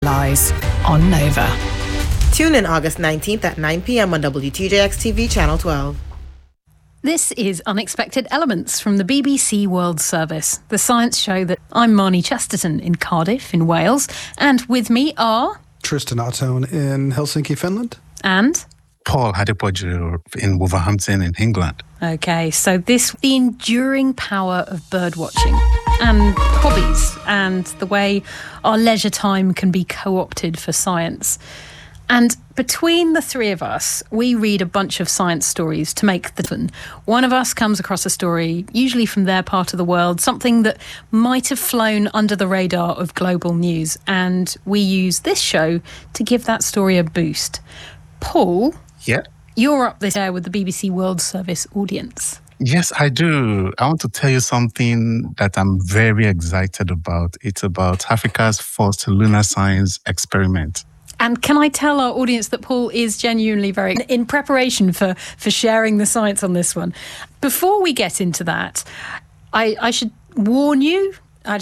Lies on Nova. Tune in August 19th at 9 p.m. on WTJX-TV Channel 12. This is Unexpected Elements from the BBC World Service, the science show that I'm Marnie Chesterton in Cardiff in Wales, and with me are... Tristan Ottone in Helsinki, Finland. And... Paul Adepoju in Wolverhampton in England. Okay, so the enduring power of birdwatching and hobbies and the way our leisure time can be co-opted for science. And between the three of us, we read a bunch of science stories to make the fun. One of us comes across a story, usually from their part of the world, something that might have flown under the radar of global news. And we use this show to give that story a boost. Paul, yeah, you're up there with the BBC World Service audience. Yes, I do. I want to tell you something that I'm very excited about. It's about Africa's first lunar science experiment. And can I tell our audience that Paul is genuinely very in preparation for sharing the science on this one. Before we get into that, I should warn you,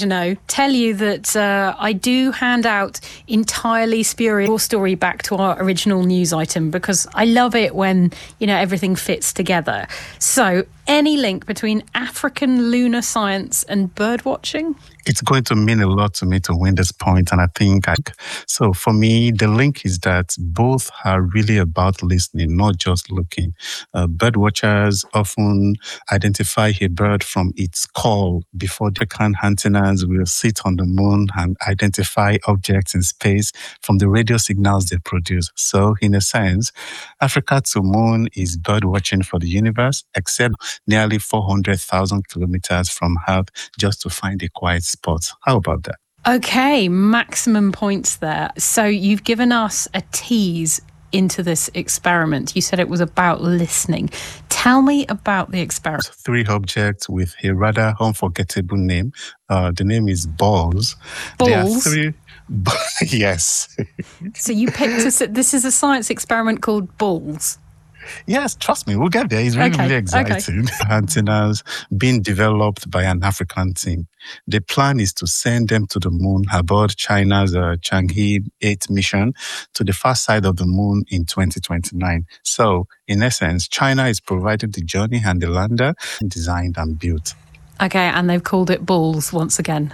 tell you that I do hand out entirely spurious story back to our original news item because I love it when, everything fits together. So, any link between African lunar science and bird watching? It's going to mean a lot to me to win this point, and I think so. For me, the link is that both are really about listening, not just looking. Bird watchers often identify a bird from its call before the African antennas will sit on the moon and identify objects in space from the radio signals they produce. So, in a sense, Africa to Moon is bird watching for the universe, except nearly 400,000 kilometers from Earth just to find a quiet spot. How about that? Okay, maximum points there. So you've given us a tease into this experiment. You said it was about listening. Tell me about the experiment. 3 objects with a rather unforgettable name. The name is balls. Balls? There are 3... Yes. So you picked this is a science experiment called balls. Yes, trust me, we'll get there. It's really exciting. Okay. Antennas being developed by an African team. The plan is to send them to the moon aboard China's Chang'e 8 mission to the far side of the moon in 2029. So, in essence, China is providing the journey and the lander designed and built. Okay, and they've called it balls once again.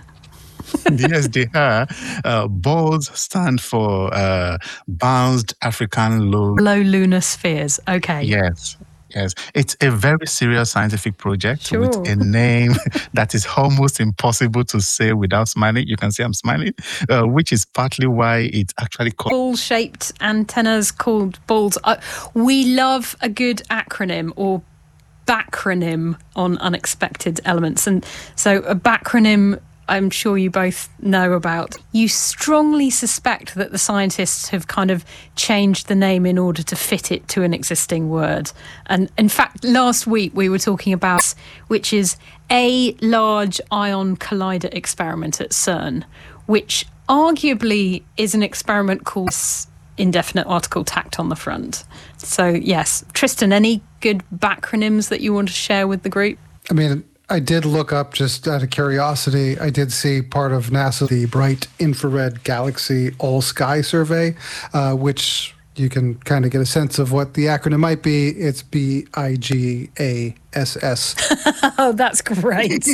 Yes, they are. BALS stand for Bounced African Low Lunar Spheres. Okay. Yes. It's a very serious scientific project with a name that is almost impossible to say without smiling. You can see I'm smiling, which is partly why it's actually called... Ball-shaped antennas called balls. We love a good acronym or backronym on Unexpected Elements. And so a backronym... I'm sure you both know about. You strongly suspect that the scientists have kind of changed the name in order to fit it to an existing word. And in fact, last week we were talking about, which is a Large Ion Collider experiment at CERN, which arguably is an experiment called indefinite article tacked on the front. So yes, Tristan, any good backronyms that you want to share with the group? I did look up, just out of curiosity, I did see part of NASA, the Bright Infrared Galaxy All-Sky Survey, which you can kind of get a sense of what the acronym might be. It's BIGASS. Oh, that's great.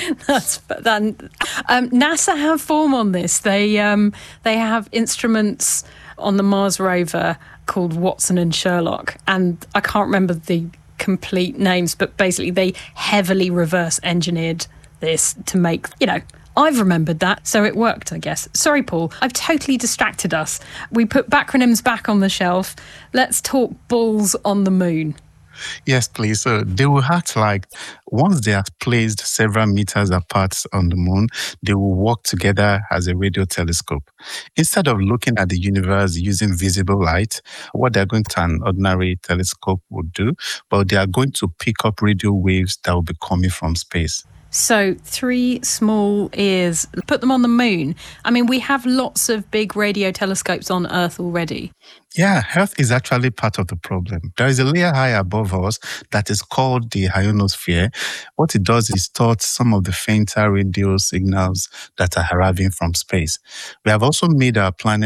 NASA have form on this. They have instruments on the Mars rover called Watson and Sherlock, and I can't remember the complete names, but basically they heavily reverse engineered this to make, I've remembered that, so it worked, I guess. Sorry, Paul, I've totally distracted us. We put backronyms back on the shelf. Let's talk balls on the moon. Yes, please. So they will act like once they are placed several meters apart on the moon, they will work together as a radio telescope. Instead of looking at the universe using visible light, what they're going to an ordinary telescope would do, but they are going to pick up radio waves that will be coming from space. So 3 small ears, put them on the moon. We have lots of big radio telescopes on Earth already. Yeah, Earth is actually part of the problem. There is a layer high above us that is called the ionosphere. What it does is distorts some of the fainter radio signals that are arriving from space. We have also made our planet